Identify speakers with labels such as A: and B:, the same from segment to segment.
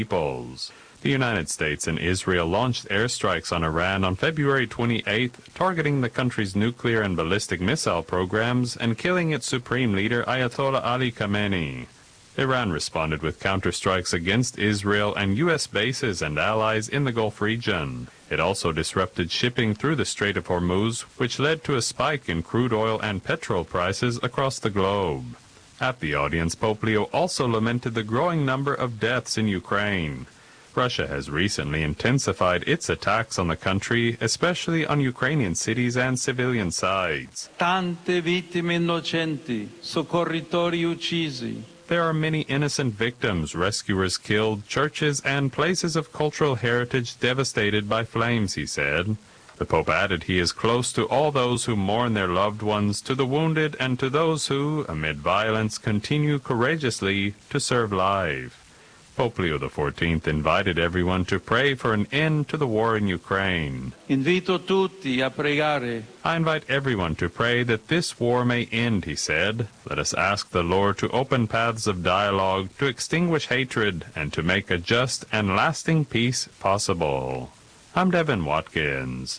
A: peoples. The United States and Israel launched airstrikes on Iran on February 28th, targeting the country's nuclear and ballistic missile programs and killing its supreme leader Ayatollah Ali Khamenei. Iran responded with counterstrikes against Israel and U.S. bases and allies in the Gulf region. It also disrupted shipping through the Strait of Hormuz, which led to a spike in crude oil and petrol prices across the globe. At the audience, Pope Leo also lamented the growing number of deaths in Ukraine. Russia has recently intensified its attacks on the country, especially on Ukrainian cities and civilian sites.
B: Tante vittime innocenti, soccorritori uccisi.
A: There are many innocent victims, rescuers killed, churches and places of cultural heritage devastated by flames, he said. The Pope added he is close to all those who mourn their loved ones, to the wounded, and to those who, amid violence, continue courageously to serve life. Pope Leo XIV invited everyone to pray for an end to the war in Ukraine.
B: Invito tutti a pregare.
A: I invite everyone to pray that this war may end, he said. Let us ask the Lord to open paths of dialogue, to extinguish hatred, and to make a just and lasting peace possible. I'm Devin Watkins.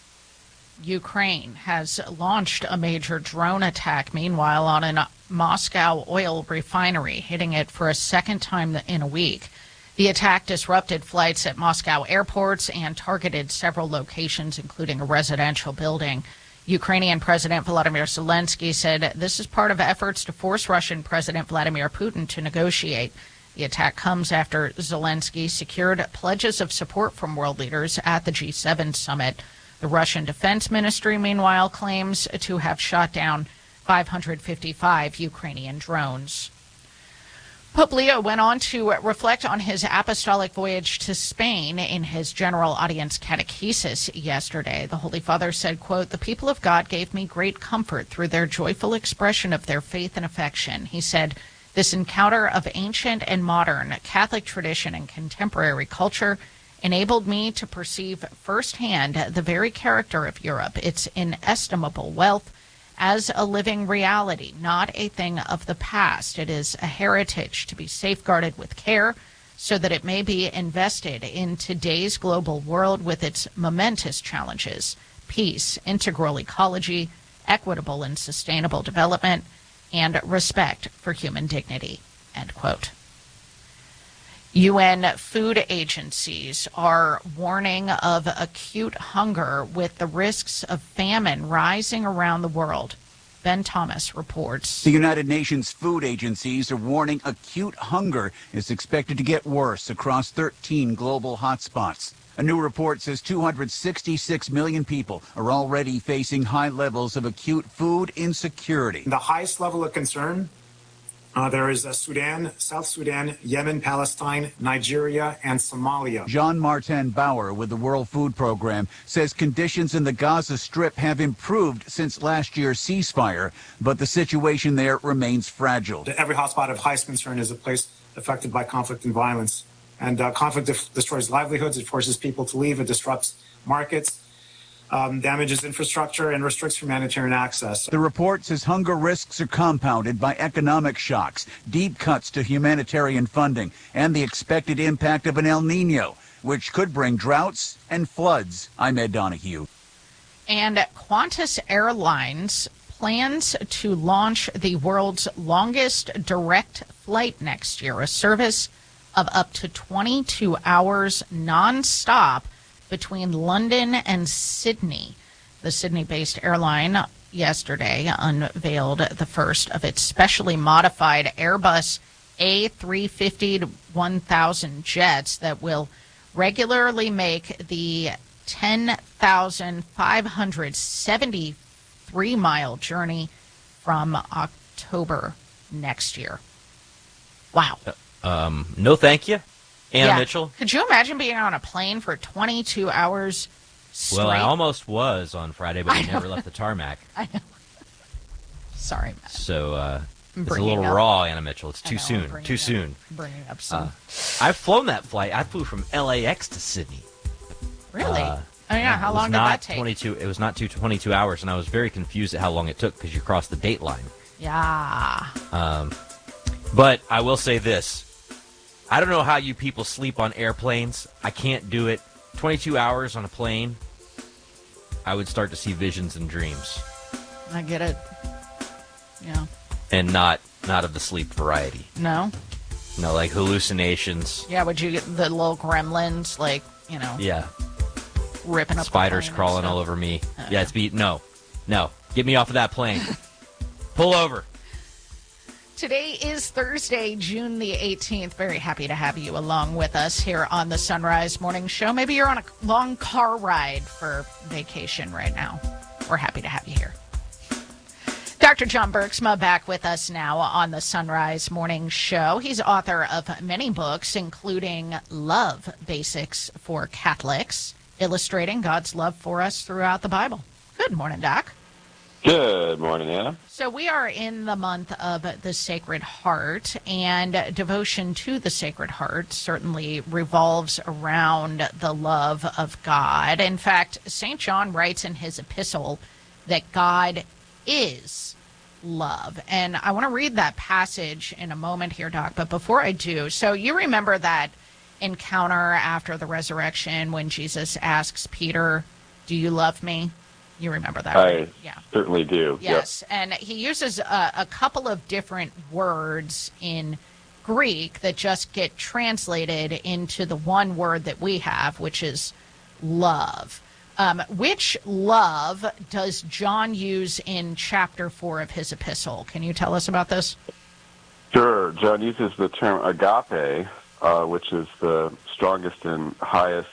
C: Ukraine has launched a major drone attack, meanwhile, on a Moscow oil refinery, hitting it for a second time in a week. The attack disrupted flights at Moscow airports and targeted several locations, including a residential building. Ukrainian President Volodymyr Zelensky said this is part of efforts to force Russian President Vladimir Putin to negotiate. The attack comes after Zelensky secured pledges of support from world leaders at the G7 summit. The Russian Defense Ministry, meanwhile, claims to have shot down 555 Ukrainian drones. Pope Leo went on to reflect on his apostolic voyage to Spain in his general audience catechesis yesterday. The Holy Father said, quote, "The people of God gave me great comfort through their joyful expression of their faith and affection." He said, "This encounter of ancient and modern Catholic tradition and contemporary culture enabled me to perceive firsthand the very character of Europe, its inestimable wealth, as a living reality, not a thing of the past. It is a heritage to be safeguarded with care so that it may be invested in today's global world with its momentous challenges: peace, integral ecology, equitable and sustainable development, and respect for human dignity." End quote. UN food agencies are warning of acute hunger with the risks of famine rising around the world. Ben Thomas reports.
D: The United Nations food agencies are warning acute hunger is expected to get worse across 13 global hotspots. A new report says 266 million people are already facing high levels of acute food insecurity.
E: The highest level of concern there is Sudan, South Sudan, Yemen, Palestine, Nigeria, and Somalia.
D: Jean-Martin Bauer with the World Food Program says conditions in the Gaza Strip have improved since last year's ceasefire, but the situation there remains fragile.
E: Every hotspot of highest concern is a place affected by conflict and violence. And conflict destroys livelihoods, it forces people to leave, it disrupts markets, damages infrastructure, and restricts humanitarian access.
D: The report says hunger risks are compounded by economic shocks, deep cuts to humanitarian funding, and the expected impact of an El Nino, which could bring droughts and floods. I'm Ed Donahue.
C: And Qantas Airlines plans to launch the world's longest direct flight next year, a service of up to 22 hours nonstop between London and Sydney. The Sydney-based airline yesterday unveiled the first of its specially modified Airbus A350-1000 jets that will regularly make the 10,573-mile journey from October next year. Wow.
F: No, thank you. Anna Mitchell.
C: Could you imagine being on a plane for 22 hours straight?
F: Well, I almost was on Friday, but I never left the tarmac.
C: I know. Sorry, Matt.
F: So it's a little raw, Anna Mitchell. It's too soon. Too soon.
C: Bringing up some.
F: I've flown that flight. I flew from LAX to Sydney.
C: Really? How long did that take?
F: It was not 22 hours, and I was very confused at how long it took because you crossed the date line.
C: Yeah.
F: But I will say this. I don't know how you people sleep on airplanes. I can't do it. 22 hours on a plane, I would start to see visions and dreams.
C: I get it. Yeah.
F: And not of the sleep variety.
C: No?
F: No, like hallucinations.
C: Yeah, would you get the little gremlins, like,
F: Yeah.
C: ripping up
F: Spiders
C: the plane
F: crawling
C: and stuff?
F: all over me. Yeah, no. Get me off of that plane. Pull over.
C: Today is Thursday, June the 18th. Very happy to have you along with us here on the Sunrise Morning Show. Maybe you're on a long car ride for vacation right now. We're happy to have you here. Dr. John Bergsma back with us now on the Sunrise Morning Show. He's author of many books, including Love Basics for Catholics, illustrating God's love for us throughout the Bible. Good morning, Doc.
G: Good morning, Anna.
C: So we are in the month of the Sacred Heart, and devotion to the Sacred Heart certainly revolves around the love of God. In fact, St. John writes in his epistle that God is love. And I want to read that passage in a moment here, Doc. But before I do, so you remember that encounter after the resurrection when Jesus asks Peter, "Do you love me?" You remember that, right?
G: I certainly do.
C: Yes, yep. And he uses a couple of different words in Greek that just get translated into the one word that we have, which is love. Which love does John use in chapter 4 of his epistle? Can you tell us about this?
G: Sure. John uses the term agape, which is the strongest and highest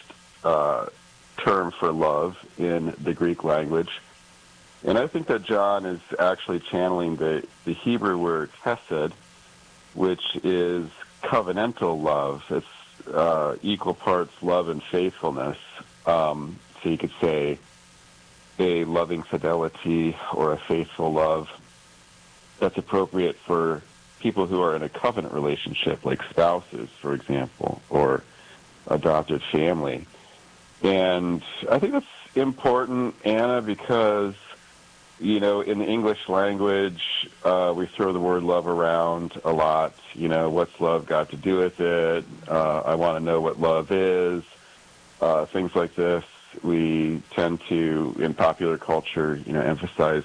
G: term for love in the Greek language. And I think that John is actually channeling the Hebrew word chesed, which is covenantal love. It's equal parts love and faithfulness. So you could say a loving fidelity or a faithful love that's appropriate for people who are in a covenant relationship, like spouses, for example, or adopted family. And I think that's important, Anna, because, in the English language, we throw the word love around a lot. What's love got to do with it? I want to know what love is. Things like this. We tend to, in popular culture, emphasize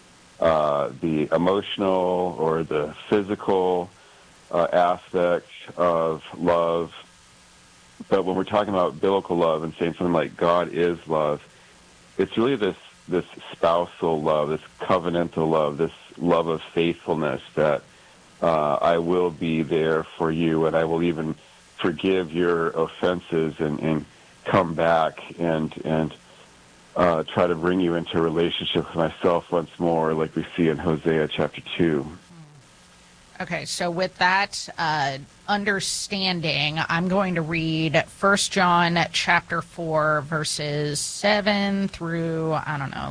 G: the emotional or the physical aspect of love. But when we're talking about biblical love and saying something like God is love, it's really this spousal love, this covenantal love, this love of faithfulness that I will be there for you and I will even forgive your offenses and come back and try to bring you into a relationship with myself once more, like we see in Hosea chapter 2.
C: Okay, so with that understanding, I'm going to read 1 John chapter 4, verses 7 through,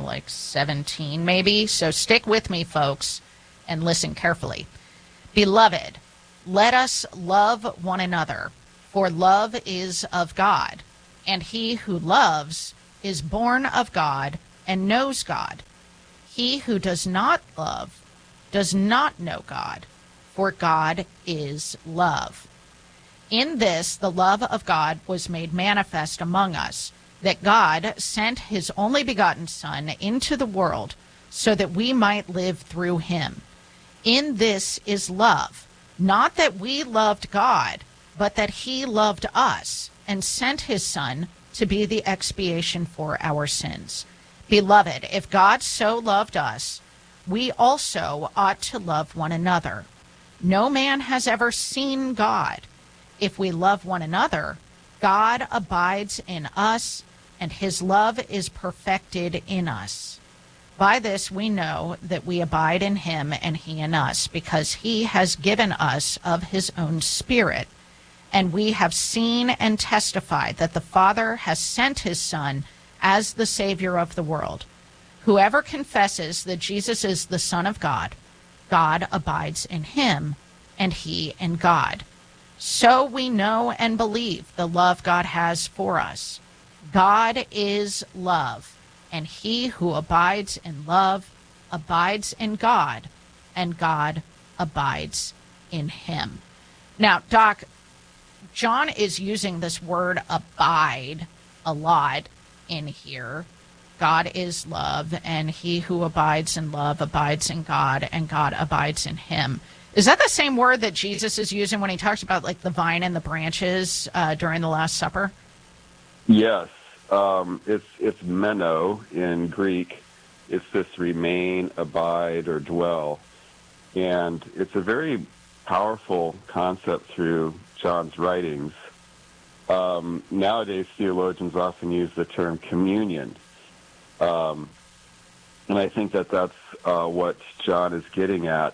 C: 17 maybe. So stick with me, folks, and listen carefully. Beloved, let us love one another, for love is of God, and he who loves is born of God and knows God. He who does not love does not know God, for God is love. In this, the love of God was made manifest among us, that God sent his only begotten Son into the world so that we might live through him. In this is love, not that we loved God, but that he loved us and sent his Son to be the expiation for our sins. Beloved, if God so loved us, we also ought to love one another. No man has ever seen God. If we love one another, God abides in us, and his love is perfected in us. By this we know that we abide in him and he in us, because he has given us of his own Spirit. And we have seen and testified that the Father has sent his Son as the Savior of the world. Whoever confesses that Jesus is the Son of God, God abides in him, and he in God. So we know and believe the love God has for us. God is love, and he who abides in love abides in God, and God abides in him. Now, Doc, John is using this word abide a lot in here. God is love, and he who abides in love abides in God, and God abides in him. Is that the same word that Jesus is using when he talks about like the vine and the branches during the Last Supper?
G: Yes. It's meno in Greek. It's this remain, abide, or dwell. And it's a very powerful concept through John's writings. Nowadays, theologians often use the term communion. And I think that that's what John is getting at.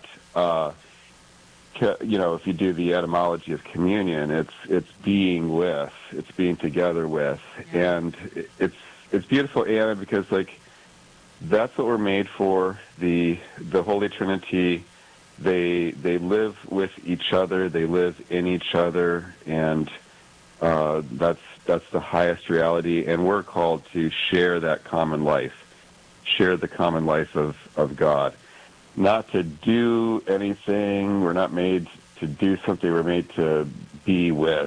G: If you do the etymology of communion, it's being with, it's being together with, and it's beautiful, Anna, because like that's what we're made for. The Holy Trinity, they live with each other, they live in each other, and that's the highest reality. And we're called to share that common life, share the common life of God. Not to do anything. We're not made to do something. We're made to be with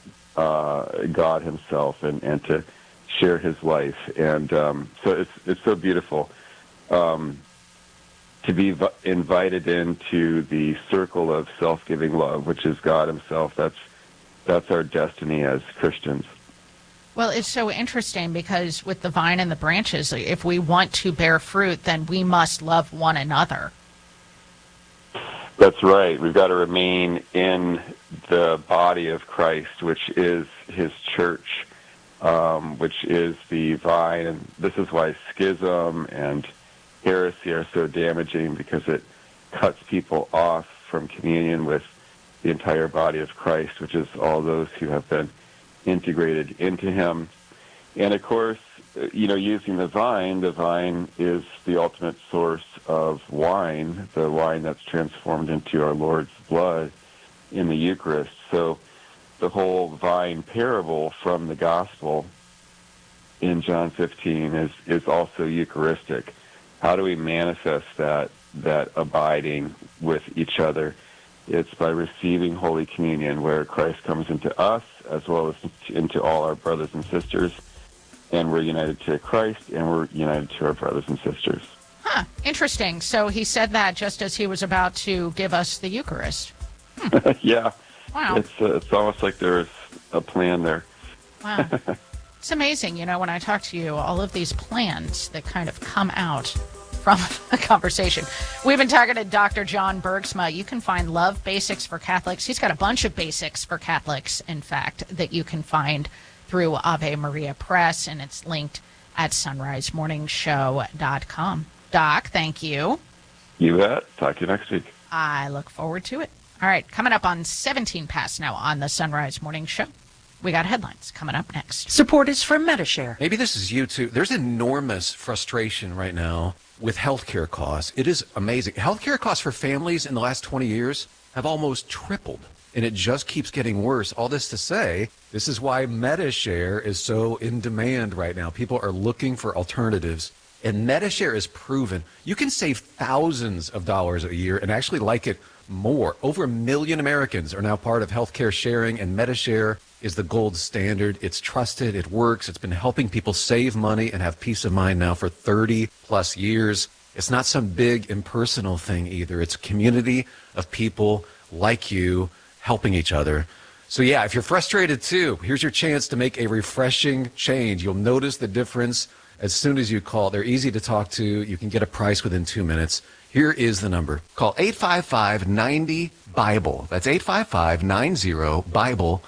G: God himself and to share his life. And so it's so beautiful to be invited into the circle of self-giving love, which is God himself. That's our destiny as Christians.
C: Well, it's so interesting because with the vine and the branches, if we want to bear fruit, then we must love one another.
G: That's right. We've got to remain in the body of Christ, which is his church, which is the vine. And this is why schism and heresy are so damaging, because it cuts people off from communion with the entire body of Christ, which is all those who have been integrated into him. And of course, using the vine is the ultimate source of wine, the wine that's transformed into our Lord's blood in the Eucharist. So the whole vine parable from the gospel in John 15 is also Eucharistic. How do we manifest that abiding with each other? It's by receiving Holy Communion, where Christ comes into us as well as into all our brothers and sisters, and we're united to Christ, and we're united to our brothers and sisters.
C: Huh, interesting. So he said that just as he was about to give us the Eucharist.
G: Yeah.
C: Wow.
G: It's almost like there's a plan there.
C: Wow. It's amazing, when I talk to you, all of these plans that kind of come out from a conversation. We've been talking to Dr. John Bergsma. You can find Love Basics for Catholics. He's got a bunch of basics for Catholics, in fact, that you can find through Ave Maria Press, and it's linked at sunrisemorningshow.com. Doc, thank you.
G: You bet. Talk to you next week.
C: I look forward to it. All right, coming up on 17 past now on the Sunrise Morning Show. We got headlines coming up next.
H: Support is from Medi-Share.
I: Maybe this is you too. There's enormous frustration right now with healthcare costs. It is amazing. Healthcare costs for families in the last 20 years have almost tripled, and it just keeps getting worse. All this to say, this is why Medi-Share is so in demand right now. People are looking for alternatives, and Medi-Share is proven. You can save thousands of dollars a year and actually like it more. Over 1 million Americans are now part of healthcare sharing, and Medi-Share is the gold standard. It's trusted. It works. It's been helping people save money and have peace of mind now for 30 plus years. It's not some big impersonal thing either. It's a community of people like you helping each other. So yeah, if you're frustrated too, here's your chance to make a refreshing change. You'll notice the difference as soon as you call. They're easy to talk to. You can get a price within 2 minutes. Here is the number. Call 855-90-BIBLE. That's 855-90-BIBLE.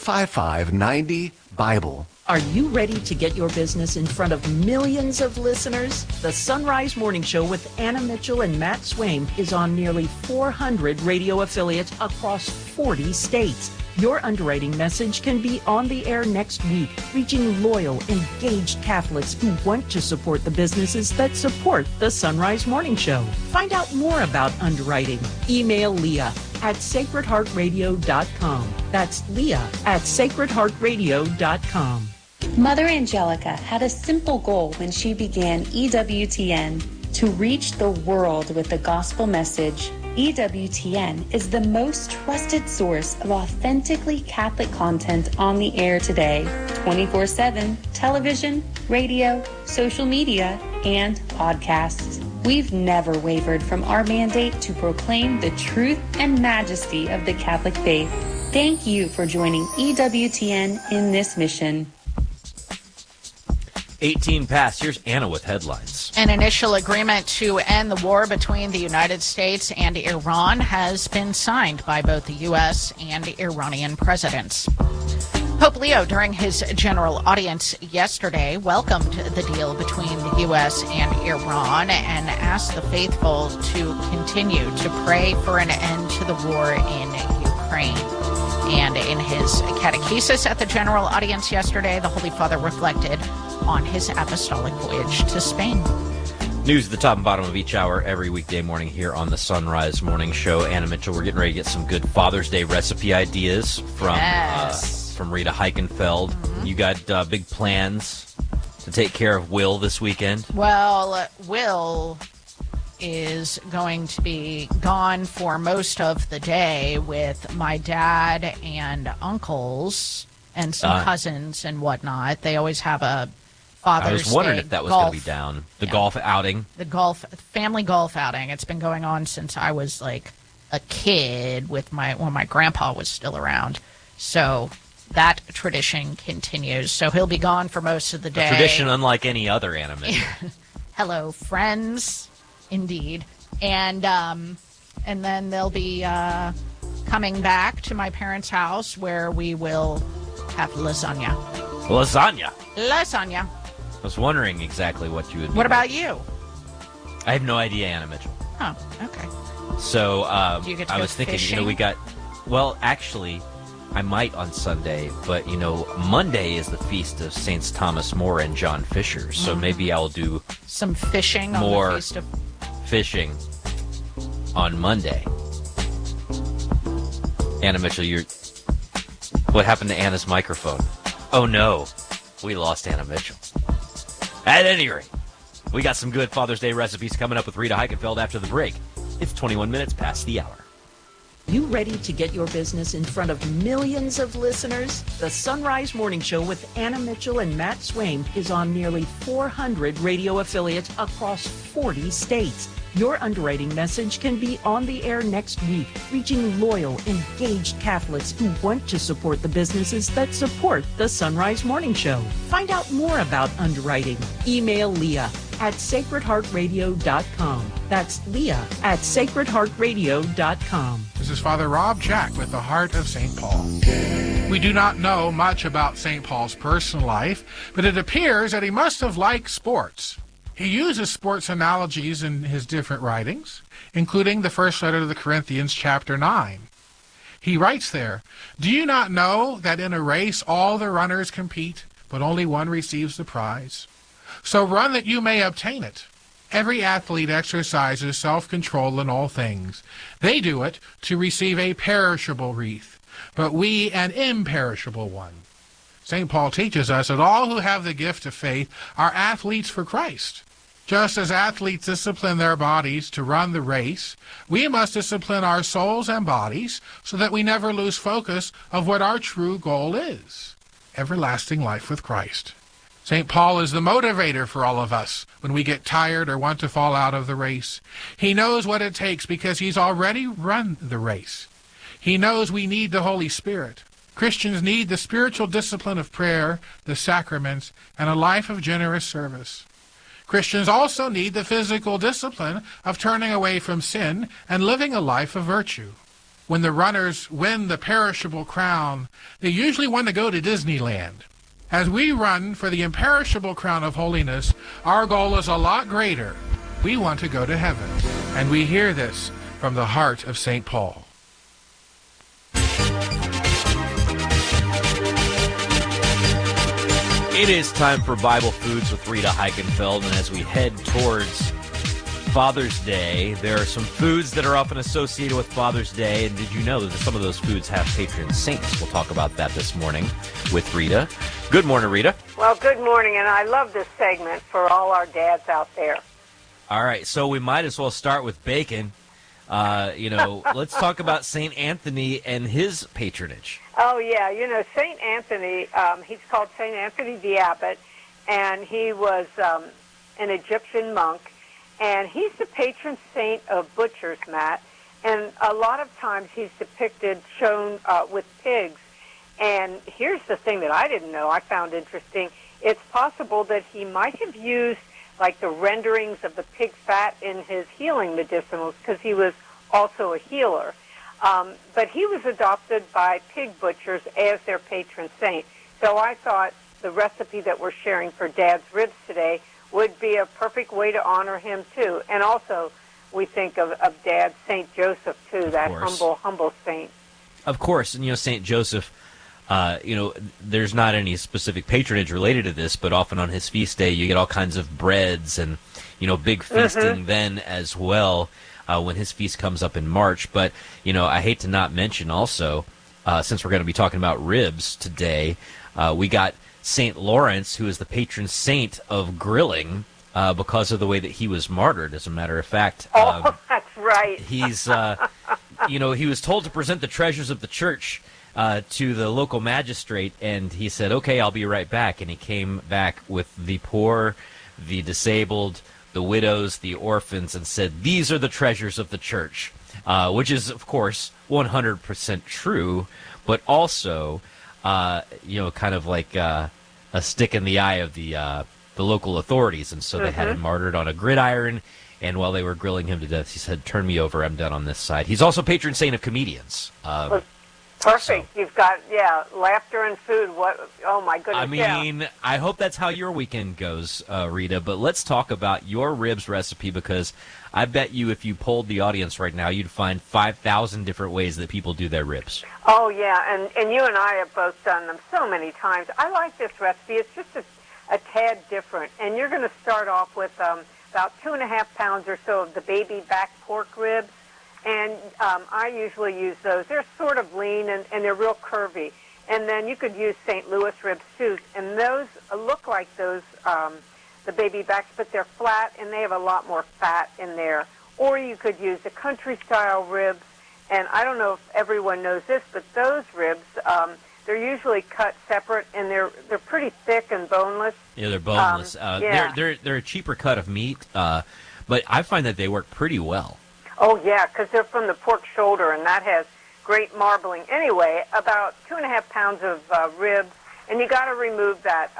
I: 855-90-BIBLE.
H: Are you ready to get your business in front of millions of listeners? The Sunrise Morning Show with Anna Mitchell and Matt Swaim is on nearly 400 radio affiliates across 40 states. Your underwriting message can be on the air next week, reaching loyal, engaged Catholics who want to support the businesses that support the Sunrise Morning Show. Find out more about underwriting. Email Leah at sacredheartradio.com. That's Leah at sacredheartradio.com.
J: Mother Angelica had a simple goal when she began EWTN: to reach the world with the gospel message EWTN is the most trusted source of authentically Catholic content on the air today, 24/7, television, radio, social media, and podcasts. We've never wavered from our mandate to proclaim the truth and majesty of the Catholic faith. Thank you for joining EWTN in this mission.
F: 18 past. Here's Anna with headlines.
C: An initial agreement to end the war between the United States and Iran has been signed by both the U.S. and Iranian presidents. Pope Leo, during his general audience yesterday, welcomed the deal between the U.S. and Iran and asked the faithful to continue to pray for an end to the war in Ukraine. And in his catechesis at the general audience yesterday, the Holy Father reflected on his apostolic voyage to Spain.
F: News at the top and bottom of each hour every weekday morning here on the Sunrise Morning Show. Anna Mitchell, we're getting ready to get some good Father's Day recipe ideas from Rita Heichenfeld. Mm-hmm. You got big plans to take care of Will this weekend?
C: Well, Will is going to be gone for most of the day with my dad and uncles and some cousins and whatnot. They always have a Father's Day.
F: I was wondering if that was going to be down. The golf outing.
C: The family golf outing. It's been going on since I was like a kid when my grandpa was still around. So that tradition continues. So he'll be gone for most of the day.
F: A tradition unlike any other anime.
C: Hello, friends. Indeed. And then they'll be coming back to my parents' house where we will have lasagna. Lasagna.
F: I was wondering exactly what you would do.
C: What about you?
F: I have no idea, Anna Mitchell.
C: Oh, okay.
F: So
C: do you get to
F: I
C: go
F: was thinking,
C: fishing?
F: Actually, I might on Sunday, but, Monday is the feast of Saints Thomas More and John Fisher, so maybe I'll do
C: some fishing
F: more
C: on the feast of...
F: fishing on Monday. Anna Mitchell, what happened to Anna's microphone? Oh, no. We lost Anna Mitchell. At any rate, we got some good Father's Day recipes coming up with Rita Heichenfeld after the break. It's 21 minutes past the hour.
H: You ready to get your business in front of millions of listeners? The Sunrise Morning Show with Anna Mitchell and Matt Swaim is on nearly 400 radio affiliates across 40 states. Your underwriting message can be on the air next week, reaching loyal, engaged Catholics who want to support the businesses that support the Sunrise Morning Show. Find out more about underwriting. Email Leah at sacredheartradio.com. That's Leah at sacredheartradio.com.
K: This is Father Rob Jack with the Heart of St. Paul. We do not know much about St. Paul's personal life, but it appears that he must have liked sports. He uses sports analogies in his different writings, including the first letter to the Corinthians, chapter 9. He writes there, "Do you not know that in a race all the runners compete, but only one receives the prize? So run that you may obtain it. Every athlete exercises self-control in all things. They do it to receive a perishable wreath, but we an imperishable one." St. Paul teaches us that all who have the gift of faith are athletes for Christ. Just as athletes discipline their bodies to run the race, we must discipline our souls and bodies so that we never lose focus of what our true goal is: everlasting life with Christ. St. Paul is the motivator for all of us when we get tired or want to fall out of the race. He knows what it takes because he's already run the race. He knows we need the Holy Spirit. Christians need the spiritual discipline of prayer, the sacraments, and a life of generous service. Christians also need the physical discipline of turning away from sin and living a life of virtue. When the runners win the perishable crown, they usually want to go to Disneyland. As we run for the imperishable crown of holiness, our goal is a lot greater. We want to go to heaven. And we hear this from the heart of St. Paul.
F: It is time for Bible Foods with Rita Heichenfeld, and as we head towards Father's Day, there are some foods that are often associated with Father's Day, and did you know that some of those foods have patron saints? We'll talk about that this morning with Rita. Good morning, Rita.
L: Well, good morning, and I love this segment for all our dads out there.
F: All right, so we might as well start with bacon. Let's talk about St. Anthony and his patronage.
L: Oh, yeah. St. Anthony, he's called St. Anthony the Abbot, and he was an Egyptian monk, and he's the patron saint of butchers, Matt. And a lot of times he's shown with pigs. And here's the thing that I didn't know, I found interesting. It's possible that he might have used like the renderings of the pig fat in his healing medicinals because he was also a healer. But he was adopted by pig butchers as their patron saint. So I thought the recipe that we're sharing for Dad's Ribs today would be a perfect way to honor him, too. And also, we think of Dad's St. Joseph, too, that humble saint.
F: Of course, and St. Joseph, there's not any specific patronage related to this, but often on his feast day, you get all kinds of breads and, big feasting then as well when his feast comes up in March. But, I hate to not mention also, since we're going to be talking about ribs today, we got St. Lawrence, who is the patron saint of grilling because of the way that he was martyred, as a matter of fact.
L: That's right.
F: He's, he was told to present the treasures of the church to the local magistrate, and he said, okay, I'll be right back. And he came back with the poor, the disabled, the widows, the orphans, and said, these are the treasures of the church, which is, of course, 100% true, but also, kind of like a stick in the eye of the local authorities. And so they had him martyred on a gridiron, and while they were grilling him to death, he said, turn me over, I'm done on this side. He's also patron saint of comedians.
L: Perfect. So. You've got, laughter and food. Oh, my goodness.
F: I mean, I hope that's how your weekend goes, Rita. But let's talk about your ribs recipe, because I bet you if you polled the audience right now, you'd find 5,000 different ways that people do their ribs.
L: Oh, yeah. And you and I have both done them so many times. I like this recipe. It's just a tad different. And you're going to start off with about 2.5 pounds or so of the baby back pork ribs. And I usually use those. They're sort of lean, and they're real curvy. And then you could use St. Louis ribs, too. And those look like those, the baby backs, but they're flat, and they have a lot more fat in there. Or you could use the country-style ribs. And I don't know if everyone knows this, but those ribs, they're usually cut separate, and they're pretty thick and boneless.
F: Yeah, they're boneless. They're a cheaper cut of meat, but I find that they work pretty well.
L: Oh, yeah, because they're from the pork shoulder, and that has great marbling. Anyway, about 2.5 pounds of ribs, and you got to remove that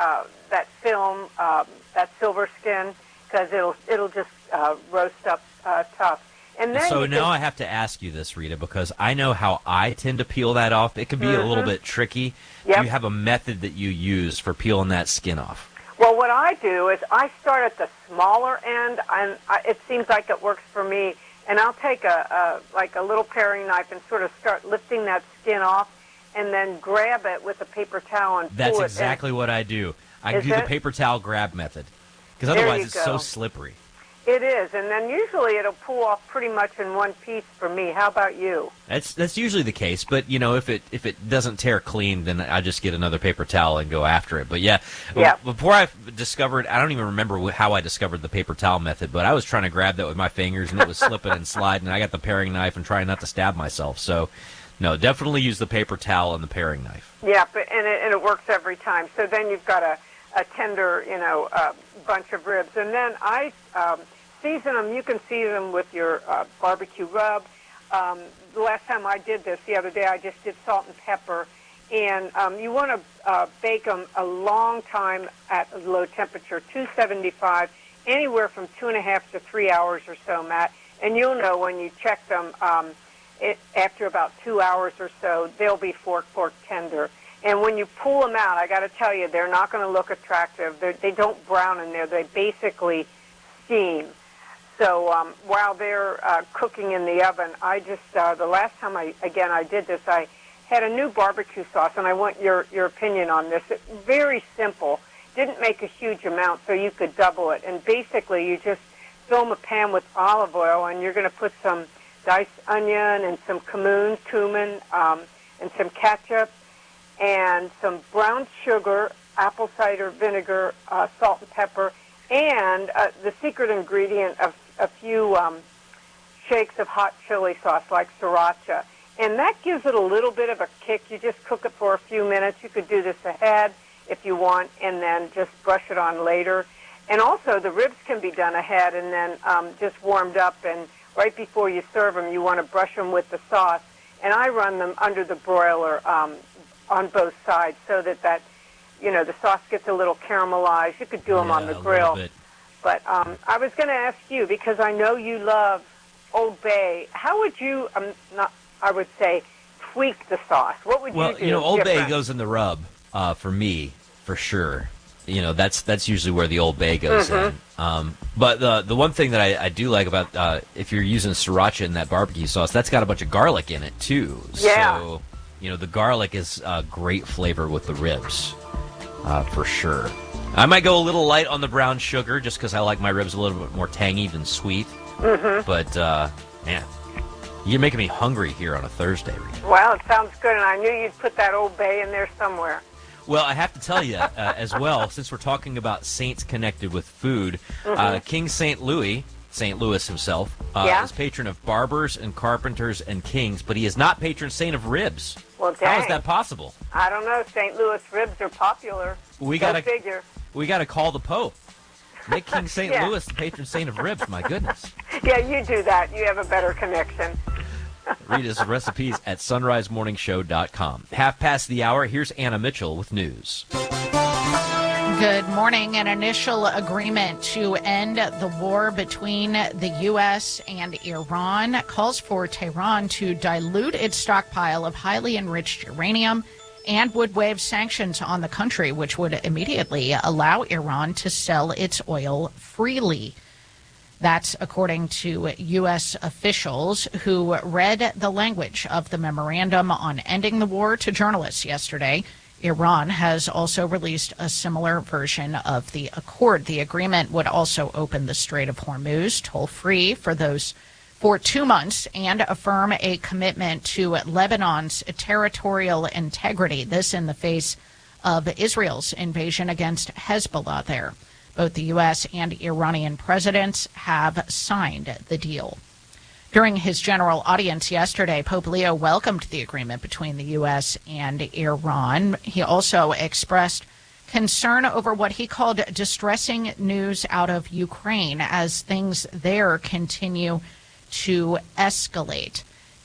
L: film, that silver skin, because it'll just roast up tough. And then
F: so now I have to ask you this, Rita, because I know how I tend to peel that off. It can be a little bit tricky.
L: Yep.
F: Do you have a method that you use for peeling that skin off?
L: Well, what I do is I start at the smaller end, and it seems like it works for me. And I'll take a little paring knife and sort of start lifting that skin off, and then grab it with a paper towel and pull it.
F: That's exactly what I do. I do the paper towel grab method, because otherwise it's so slippery.
L: It is, and then usually it'll pull off pretty much in one piece for me. How about you?
F: That's usually the case, but if it doesn't tear clean, then I just get another paper towel and go after it. But before I discovered, I don't even remember how I discovered the paper towel method, but I was trying to grab that with my fingers, and it was slipping and sliding, and I got the paring knife and trying not to stab myself. So, no, definitely use the paper towel and the paring knife.
L: Yeah, and it works every time. So then you've got a tender, bunch of ribs, and then I season them. You can season them with your barbecue rub. The last time I did this, the other day, I just did salt and pepper. And you want to bake them a long time at a low temperature, 275, anywhere from 2.5 to 3 hours or so, Matt. And you'll know when you check them after about 2 hours or so, they'll be fork tender. And when you pull them out, I got to tell you, they're not going to look attractive. They don't brown in there. They basically steam. So while they're cooking in the oven, I just, the last time I did this, I had a new barbecue sauce, and I want your opinion on this. It's very simple. Didn't make a huge amount, so you could double it. And basically, you just fill a pan with olive oil, and you're going to put some diced onion and some cumin, and some ketchup, and some brown sugar, apple cider vinegar, salt and pepper, and the secret ingredient of a few shakes of hot chili sauce like sriracha. And that gives it a little bit of a kick. You just cook it for a few minutes. You could do this ahead if you want, and then just brush it on later. And also, the ribs can be done ahead and then just warmed up, and right before you serve them, you want to brush them with the sauce. And I run them under the broiler on both sides so that the sauce gets a little caramelized. You could do them on the grill. But I was going to ask you, because I know you love Old Bay, how would you, I would say, tweak the sauce? What would you do?
F: Well, Old Bay goes in the rub for me, for sure. That's usually where the Old Bay goes in. But the one thing that I do like about if you're using sriracha in that barbecue sauce, that's got a bunch of garlic in it too.
L: Yeah.
F: So the garlic is a great flavor with the ribs, for sure. I might go a little light on the brown sugar just because I like my ribs a little bit more tangy than sweet. But man, you're making me hungry here on a Thursday, Rita.
L: Well, it sounds good, and I knew you'd put that Old Bay in there somewhere.
F: Well, I have to tell you as well, since we're talking about saints connected with food, King St. Louis himself, is patron of barbers and carpenters and kings, but he is not patron saint of ribs.
L: Well, dang.
F: How is that possible?
L: I don't know. St. Louis ribs are popular.
F: We got to call the Pope. Make King St. Louis the patron saint of ribs. My goodness.
L: Yeah, you do that. You have a better connection.
F: Rita's recipes at sunrisemorningshow.com. 6:30. Here's Anna Mitchell with news.
C: Good morning. An initial agreement to end the war between the U.S. and Iran calls for Tehran to dilute its stockpile of highly enriched uranium and would waive sanctions on the country, which would immediately allow Iran to sell its oil freely. That's according to U.S. officials who read the language of the memorandum on ending the war to journalists yesterday. Iran has also released a similar version of the accord. The agreement would also open the Strait of Hormuz toll-free for 2 months and affirm a commitment to Lebanon's territorial integrity. This in the face of Israel's invasion against Hezbollah there. Both the U.S. and Iranian presidents have signed the deal. During his general audience yesterday, Pope Leo welcomed the agreement between the U.S. and Iran. He also expressed concern over what he called distressing news out of Ukraine as things there continue to escalate.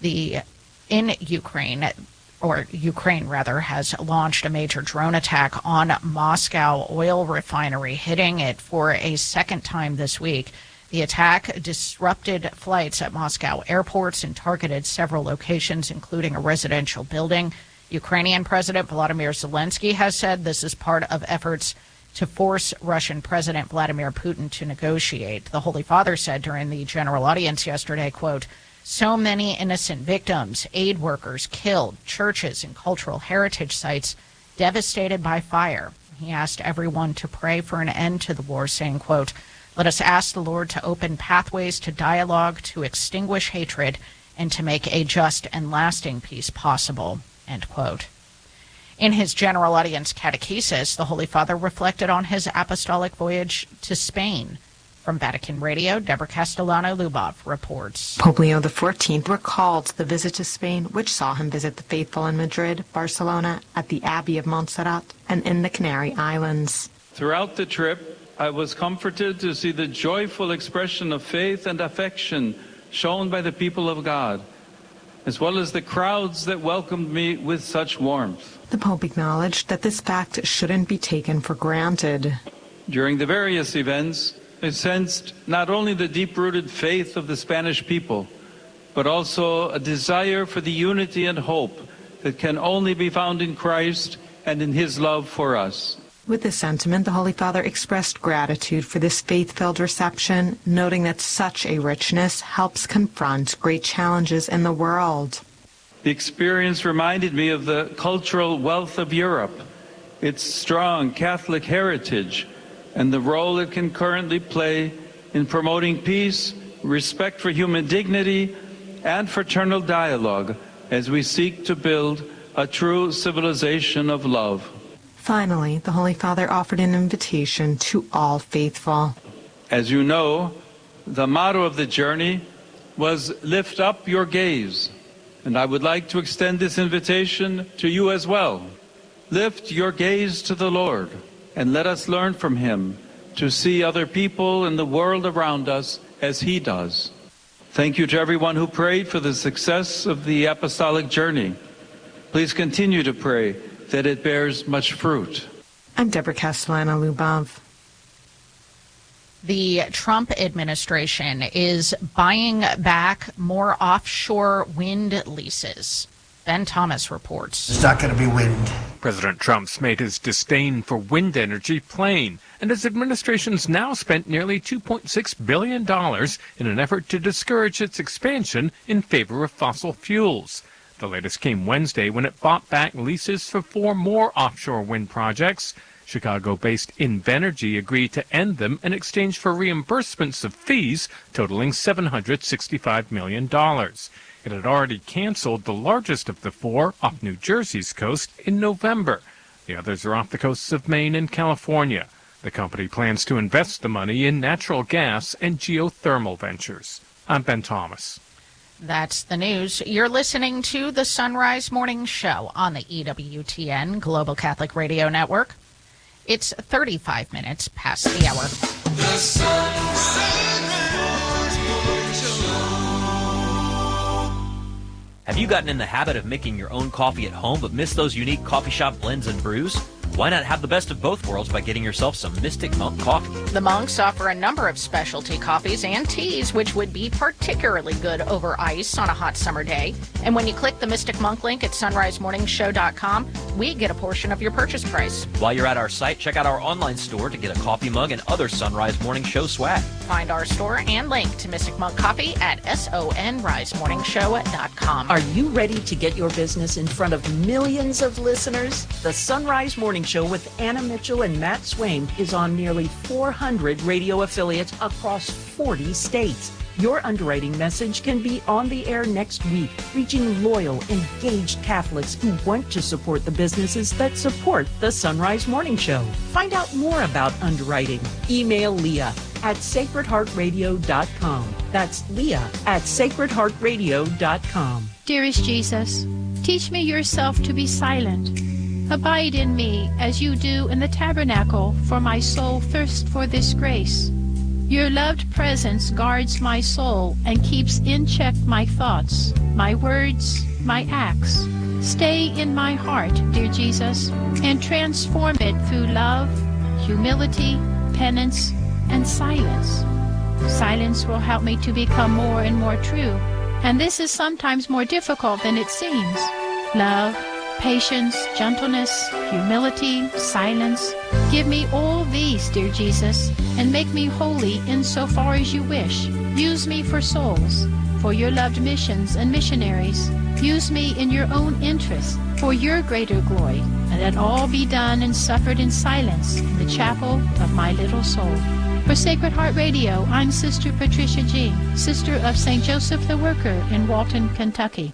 C: Ukraine has launched a major drone attack on Moscow oil refinery, hitting it for a second time this week. The attack disrupted flights at Moscow airports and targeted several locations, including a residential building. Ukrainian President Volodymyr Zelensky has said this is part of efforts to force Russian President Vladimir Putin to negotiate. The Holy Father said during the general audience yesterday, quote, "So many innocent victims, aid workers killed, churches and cultural heritage sites devastated by fire." He asked everyone to pray for an end to the war, saying, quote, "Let us ask the Lord to open pathways to dialogue, to extinguish hatred, and to make a just and lasting peace possible," end quote. In his general audience catechesis, the Holy Father reflected on his apostolic voyage to Spain. From Vatican Radio, Deborah Castellano-Lubov reports.
M: Pope Leo XIV recalled the visit to Spain, which saw him visit the faithful in Madrid, Barcelona, at the Abbey of Montserrat, and in the Canary Islands.
B: Throughout the trip, I was comforted to see the joyful expression of faith and affection shown by the people of God, as well as the crowds that welcomed me with such warmth.
M: The Pope acknowledged that this fact shouldn't be taken for granted.
B: During the various events, I sensed not only the deep-rooted faith of the Spanish people, but also a desire for the unity and hope that can only be found in Christ and in his love for us.
M: With this sentiment, the Holy Father expressed gratitude for this faith-filled reception, noting that such a richness helps confront great challenges in the world.
B: The experience reminded me of the cultural wealth of Europe, its strong Catholic heritage, and the role it can currently play in promoting peace, respect for human dignity, and fraternal dialogue as we seek to build a true civilization of love.
M: Finally, the Holy Father offered an invitation to all faithful.
B: As you know, the motto of the journey was lift up your gaze. And I would like to extend this invitation to you as well. Lift your gaze to the Lord and let us learn from him to see other people in the world around us as he does. Thank you to everyone who prayed for the success of the apostolic journey. Please continue to pray that it bears much fruit.
M: I'm Deborah Castellano-Lubov.
C: The Trump administration is buying back more offshore wind leases. Ben Thomas reports.
N: It's not going to be wind.
O: President Trump's made his disdain for wind energy plain, and his administration's now spent nearly $2.6 billion in an effort to discourage its expansion in favor of fossil fuels. The latest came Wednesday when it bought back leases for 4 more offshore wind projects. Chicago-based Invenergy agreed to end them in exchange for reimbursements of fees totaling $765 million. It had already canceled the largest of the 4 off New Jersey's coast in November. The others are off the coasts of Maine and California. The company plans to invest the money in natural gas and geothermal ventures. I'm Ben Thomas.
C: That's the news. You're listening to the Sunrise Morning Show on the EWTN Global Catholic Radio Network. It's 35 minutes past the hour.
P: The Sunrise Morning Show.
F: Have you gotten in the habit of making your own coffee at home but miss those unique coffee shop blends and brews? Why not have the best of both worlds by getting yourself some Mystic Monk coffee?
C: The Monks offer a number of specialty coffees and teas, which would be particularly good over ice on a hot summer day. And when you click the Mystic Monk link at sunrisemorningshow.com, we get a portion of your purchase price.
F: While you're at our site, check out our online store to get a coffee mug and other Sunrise Morning Show swag.
C: Find our store and link to Mystic Monk Coffee at sonrisemorningshow.com.
H: Are you ready to get your business in front of millions of listeners? The Sunrise Morning Show with Anna Mitchell and Matt Swaim is on nearly 400 radio affiliates across 40 states. Your underwriting message can be on the air next week, reaching loyal, engaged Catholics who want to support the businesses that support the Sunrise Morning Show. Find out more about underwriting. Email Leah at sacredheartradio.com. That's Leah at sacredheartradio.com.
Q: Dearest Jesus, teach me yourself to be silent. Abide in me as you do in the tabernacle, for my soul thirsts for this grace. Your loved presence guards my soul and keeps in check my thoughts, my words, my acts. Stay in my heart, dear Jesus, and transform it through love, humility, penance, and silence. Silence will help me to become more and more true, and this is sometimes more difficult than it seems. Love, patience, gentleness, humility, silence. Give me all these, dear Jesus, and make me holy insofar as you wish. Use me for souls, for your loved missions and missionaries. Use me in your own interest, for your greater glory, and let all be done and suffered in silence in the chapel of my little soul. For Sacred Heart Radio, I'm Sister Patricia G., Sister of St. Joseph the Worker in Walton, Kentucky.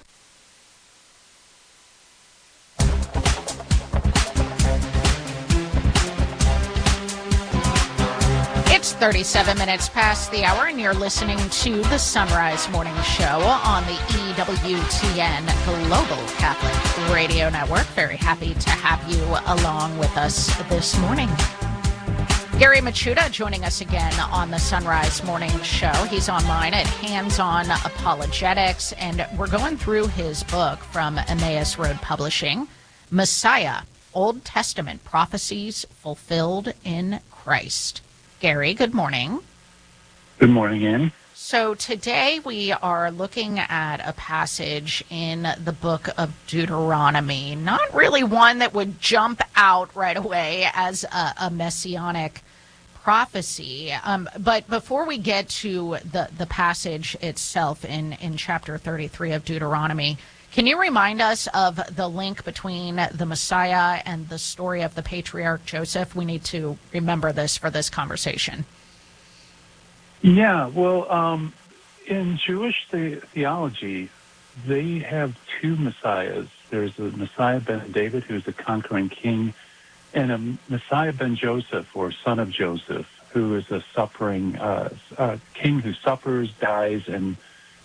C: It's 37 minutes past the hour, and you're listening to the Sunrise Morning Show on the EWTN Global Catholic Radio Network. Very happy to have you along with us this morning. Gary Machuda joining us again on the Sunrise Morning Show. He's online at Hands On Apologetics, and we're going through his book from Emmaus Road Publishing, Messiah, Old Testament Prophecies Fulfilled in Christ. Gary, good morning.
R: Good morning, Annie.
C: So today we are looking at a passage in the book of Deuteronomy, not really one that would jump out right away as a messianic prophecy. But before we get to the passage itself in chapter 33 of Deuteronomy, can you remind us of the link between the Messiah and the story of the patriarch Joseph? We need to remember this for this conversation.
R: Yeah, well, in Jewish theology, they have two Messiahs. There's a Messiah ben David, who's a conquering king, and a Messiah ben Joseph, or son of Joseph, who is a suffering king who suffers, dies, and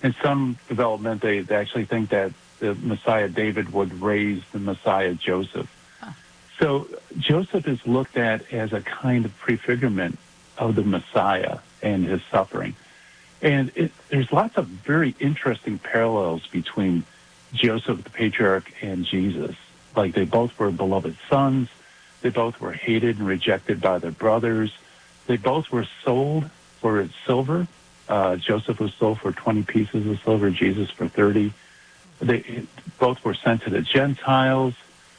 R: in some development, they actually think that the Messiah David would raise the Messiah Joseph. So Joseph is looked at as a kind of prefigurement of the Messiah and his suffering. And there's lots of very interesting parallels between Joseph, the patriarch, and Jesus. Like, they both were beloved sons. They both were hated and rejected by their brothers. They both were sold for silver. Joseph was sold for 20 pieces of silver, Jesus for 30. They both were sent to the Gentiles.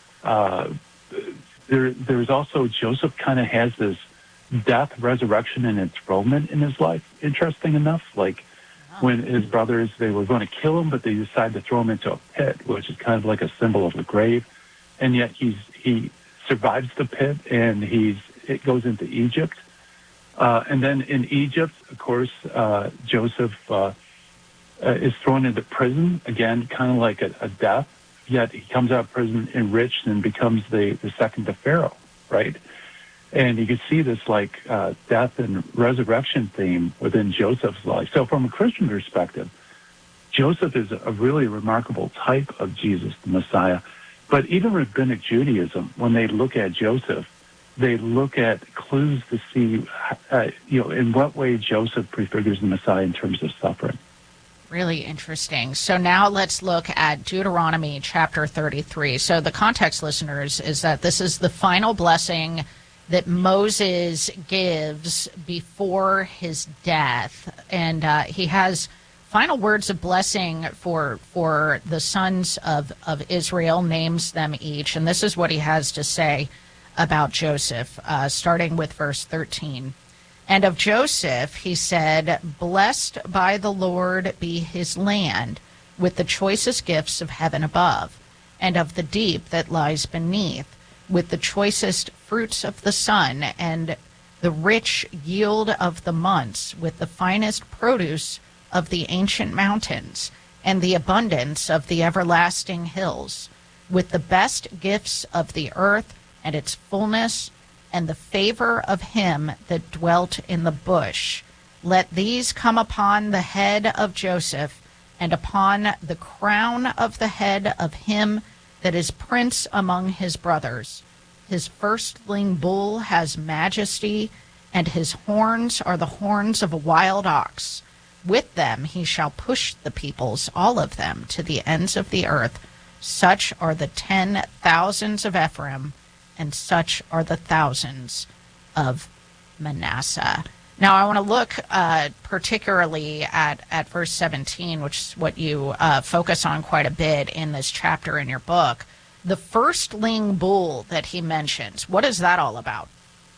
R: There's also, Joseph kind of has this death, resurrection, and enthronement in his life, interesting enough. Like, when his brothers, they were going to kill him, but they decided to throw him into a pit, which is kind of like a symbol of the grave. And yet he survives the pit, and it goes into Egypt. And then in Egypt, of course, Joseph is thrown into prison, again, kind of like a death. Yet he comes out of prison enriched and becomes the second to Pharaoh, right? And you can see this like death and resurrection theme within Joseph's life. So from a Christian perspective, Joseph is a really remarkable type of Jesus, the Messiah. But even Rabbinic Judaism, when they look at Joseph, they look at clues to see, in what way Joseph prefigures the Messiah in terms of suffering.
C: Really interesting. So now let's look at Deuteronomy chapter 33. So the context, listeners, is that this is the final blessing that Moses gives before his death. And he has final words of blessing for the sons of Israel, names them each. And this is what he has to say about Joseph, starting with verse 13. And of Joseph, he said, "Blessed by the Lord be his land, with the choicest gifts of heaven above, and of the deep that lies beneath, with the choicest fruits of the sun, and the rich yield of the months, with the finest produce of the ancient mountains, and the abundance of the everlasting hills, with the best gifts of the earth and its fullness, and the favor of him that dwelt in the bush. Let these come upon the head of Joseph, and upon the crown of the head of him that is prince among his brothers. His firstling bull has majesty, and his horns are the horns of a wild ox. With them he shall push the peoples, all of them, to the ends of the earth. Such are the 10,000s of Ephraim, and such are the thousands of Manasseh. Now, I want to look particularly at verse 17, which is what you focus on quite a bit in this chapter in your book. The firstling bull that he mentions, what is that all about?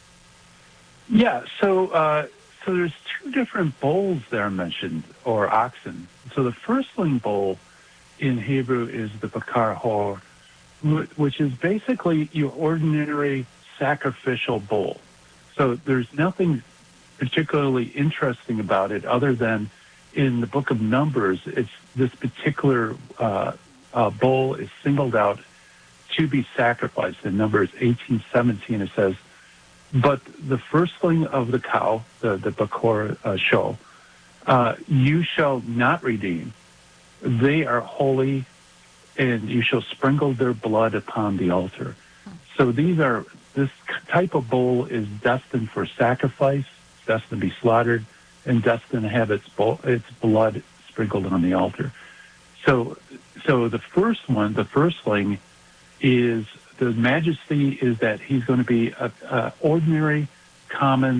R: Yeah, so there's two different bulls there mentioned, or oxen. So the firstling bull in Hebrew is the bakar hor, which is basically your ordinary sacrificial bull. So there's nothing particularly interesting about it other than in the book of Numbers, it's this particular bull is singled out to be sacrificed. In Numbers 18:17, it says, "But the firstling of the cow, the bakor show, you shall not redeem. They are holy, and you shall sprinkle their blood upon the altar." So this type of bull is destined for sacrifice, destined to be slaughtered, and destined to have its blood sprinkled on the altar. So the first one, the firstling, is the majesty is that he's going to be a ordinary, common,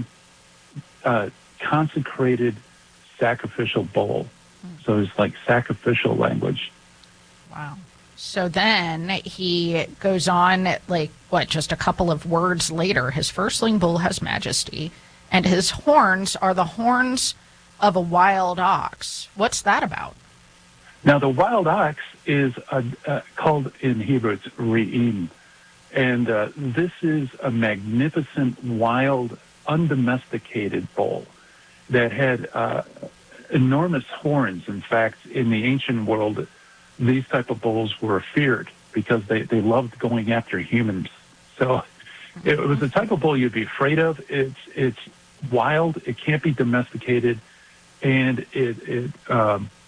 R: consecrated sacrificial bull. So it's like sacrificial language.
C: Wow. So then he goes on, just a couple of words later, his firstling bull has majesty, and his horns are the horns of a wild ox. What's that about?
R: Now, the wild ox is called in Hebrew, it's re'im. And this is a magnificent, wild, undomesticated bull that had enormous horns. In fact, in the ancient world, these type of bulls were feared because they loved going after humans. So it was the type of bull you'd be afraid of. It's wild. It can't be domesticated, and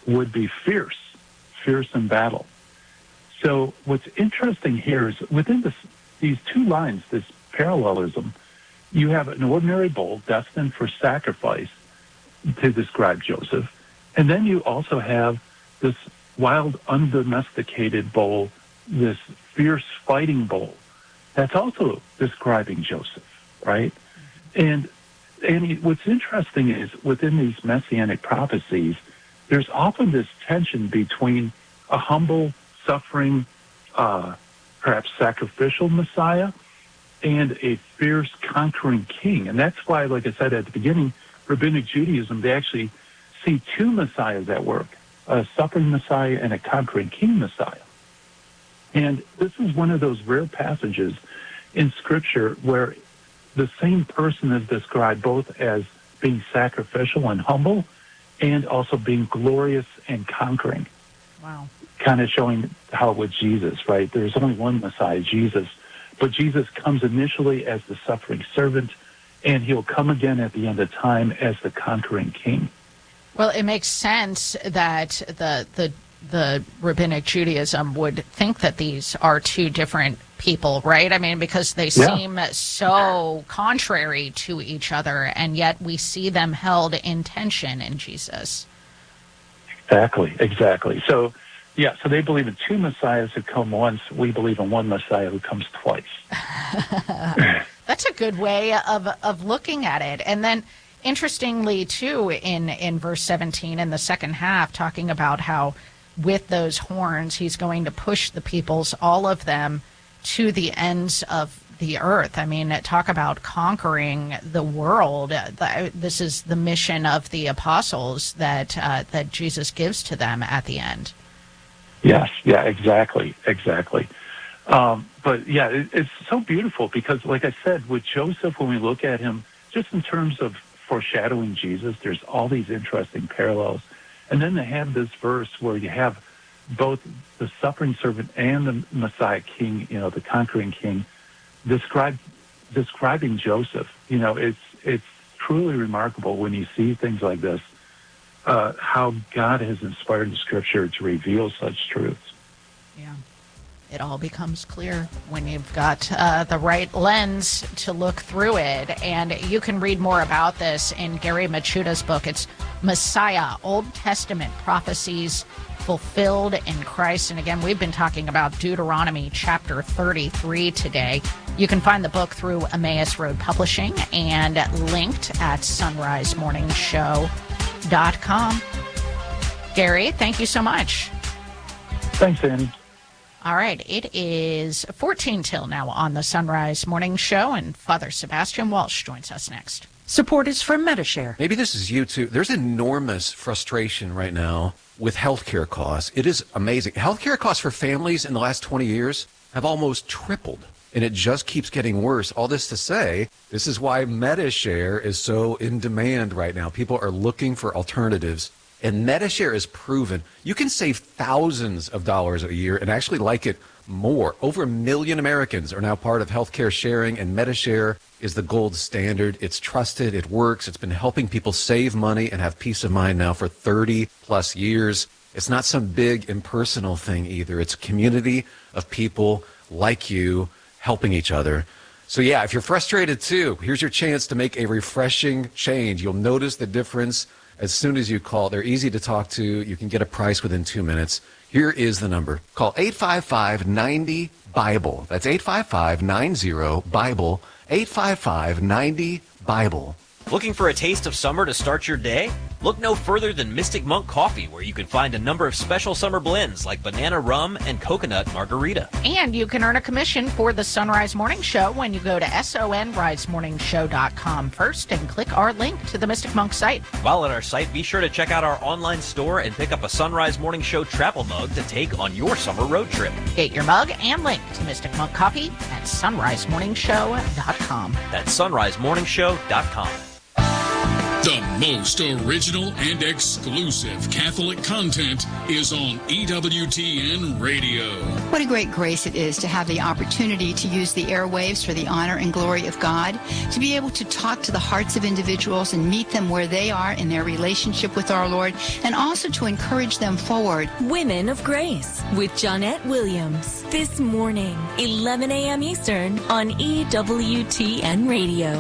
R: would be fierce in battle. So what's interesting here is within these two lines, this parallelism, you have an ordinary bull destined for sacrifice to describe Joseph. And then you also have this wild, undomesticated bull, this fierce fighting bull. That's also describing Joseph, right? And what's interesting is within these messianic prophecies, there's often this tension between a humble, suffering, perhaps sacrificial Messiah and a fierce, conquering king. And that's why, like I said at the beginning, Rabbinic Judaism, they actually see two Messiahs at work, a suffering Messiah and a conquering king Messiah. And this is one of those rare passages in Scripture where the same person is described both as being sacrificial and humble and also being glorious and conquering.
C: Wow.
R: Kind of showing how with Jesus, right? There's only one Messiah, Jesus. But Jesus comes initially as the suffering servant, and he'll come again at the end of time as the conquering king.
C: Well, it makes sense that the Rabbinic Judaism would think that these are two different people, right? I mean, because they seem so contrary to each other, and yet we see them held in tension in Jesus.
R: Exactly. So they believe in two Messiahs who come once. We believe in one Messiah who comes twice.
C: That's a good way of looking at it. And then, interestingly, too, in verse 17 in the second half, talking about how with those horns, he's going to push the peoples, all of them, to the ends of the earth. I mean, talk about conquering the world. This is the mission of the apostles that Jesus gives to them at the end.
R: Yes, yeah, exactly. But yeah, it's so beautiful because, like I said, with Joseph, when we look at him, just in terms of foreshadowing Jesus, there's all these interesting parallels. And then they have this verse where you have both the suffering servant and the Messiah king, the conquering king, describing Joseph. It's truly remarkable when you see things like this, how God has inspired the Scripture to reveal such truths.
C: Yeah. It all becomes clear when you've got the right lens to look through it. And you can read more about this in Gary Machuda's book. It's Messiah, Old Testament Prophecies Fulfilled in Christ. And again, we've been talking about Deuteronomy chapter 33 today. You can find the book through Emmaus Road Publishing and linked at sunrisemorningshow.com. Gary, thank you so much.
R: Thanks, Annie.
C: All right, it is 14 till now on the Sunrise Morning Show, and Father Sebastian Walsh joins us next.
H: Support is from Medishare.
I: Maybe this is you too. There's enormous frustration right now with healthcare costs. It is amazing. Healthcare costs for families in the last 20 years have almost tripled, and it just keeps getting worse. All this to say, this is why Medishare is so in demand right now. People are looking for alternatives. And Medishare is proven you can save thousands of dollars a year and actually like it more. Over 1 million Americans are now part of healthcare sharing, and Medishare is the gold standard. It's trusted. It works. It's been helping people save money and have peace of mind now for 30 plus years. It's not some big impersonal thing either. It's a community of people like you helping each other. So yeah, if you're frustrated too, here's your chance to make a refreshing change. You'll notice the difference as soon as you call. They're easy to talk to. You can get a price within 2 minutes. Here is the number. Call 855-90-BIBLE. That's 855-90-BIBLE. 855-90-BIBLE.
F: Looking for a taste of summer to start your day? Look no further than Mystic Monk Coffee, where you can find a number of special summer blends like banana rum and coconut margarita.
C: And you can earn a commission for the Sunrise Morning Show when you go to sonrisemorningshow.com first and click our link to the Mystic Monk site.
F: While at our site, be sure to check out our online store and pick up a Sunrise Morning Show travel mug to take on your summer road trip.
C: Get your mug and link to Mystic Monk Coffee at sunrisemorningshow.com.
F: That's sunrisemorningshow.com.
N: The most original and exclusive Catholic content is on EWTN Radio.
S: What a great grace it is to have the opportunity to use the airwaves for the honor and glory of God, to be able to talk to the hearts of individuals and meet them where they are in their relationship with our Lord, and also to encourage them forward.
T: Women of Grace with Johnnette Williams. This morning, 11 a.m. Eastern on EWTN Radio.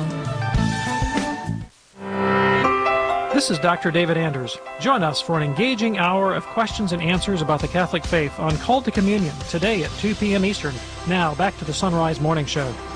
U: This is Dr. David Anders. Join us for an engaging hour of questions and answers about the Catholic faith on Call to Communion today at 2 p.m. Eastern. Now, back to the Sunrise Morning Show.